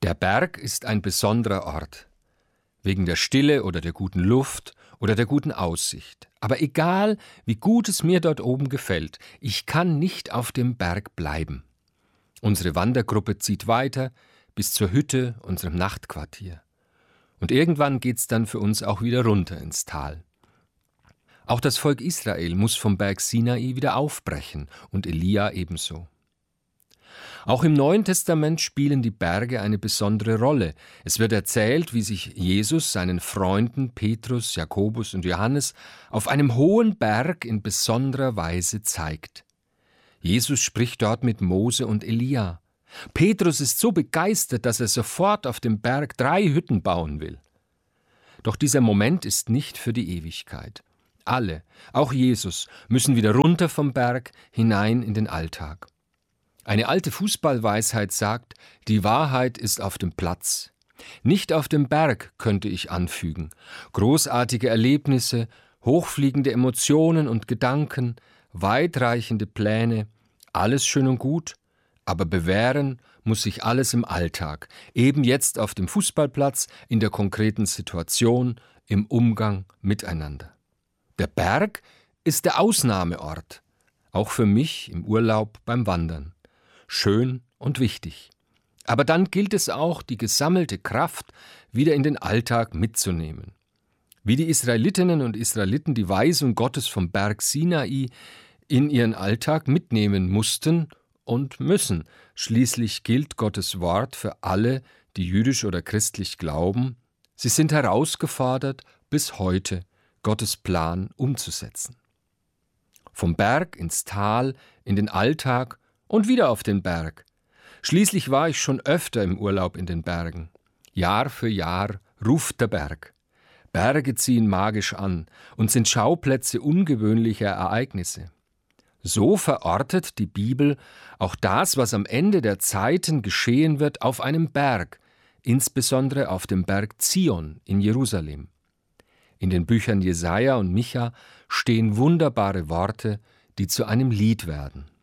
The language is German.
Der Berg ist ein besonderer Ort, wegen der Stille oder der guten Luft oder der guten Aussicht. Aber egal, wie gut es mir dort oben gefällt, ich kann nicht auf dem Berg bleiben. Unsere Wandergruppe zieht weiter bis zur Hütte, unserem Nachtquartier. Und irgendwann geht's dann für uns auch wieder runter ins Tal. Auch das Volk Israel muss vom Berg Sinai wieder aufbrechen und Elia ebenso. Auch im Neuen Testament spielen die Berge eine besondere Rolle. Es wird erzählt, wie sich Jesus seinen Freunden Petrus, Jakobus und Johannes auf einem hohen Berg in besonderer Weise zeigt. Jesus spricht dort mit Mose und Elia. Petrus ist so begeistert, dass er sofort auf dem Berg 3 Hütten bauen will. Doch dieser Moment ist nicht für die Ewigkeit. Alle, auch Jesus, müssen wieder runter vom Berg hinein in den Alltag. Eine alte Fußballweisheit sagt, die Wahrheit ist auf dem Platz. Nicht auf dem Berg, könnte ich anfügen. Großartige Erlebnisse, hochfliegende Emotionen und Gedanken, weitreichende Pläne, alles schön und gut, aber bewähren muss sich alles im Alltag, eben jetzt auf dem Fußballplatz, in der konkreten Situation, im Umgang miteinander. Der Berg ist der Ausnahmeort, auch für mich im Urlaub beim Wandern. Schön und wichtig. Aber dann gilt es auch, die gesammelte Kraft wieder in den Alltag mitzunehmen. Wie die Israelitinnen und Israeliten die Weisung Gottes vom Berg Sinai in ihren Alltag mitnehmen mussten und müssen. Schließlich gilt Gottes Wort für alle, die jüdisch oder christlich glauben. Sie sind herausgefordert, bis heute Gottes Plan umzusetzen. Vom Berg ins Tal, in den Alltag und wieder auf den Berg. Schließlich war ich schon öfter im Urlaub in den Bergen. Jahr für Jahr ruft der Berg. Berge ziehen magisch an und sind Schauplätze ungewöhnlicher Ereignisse. So verortet die Bibel auch das, was am Ende der Zeiten geschehen wird, auf einem Berg, insbesondere auf dem Berg Zion in Jerusalem. In den Büchern Jesaja und Micha stehen wunderbare Worte, die zu einem Lied werden.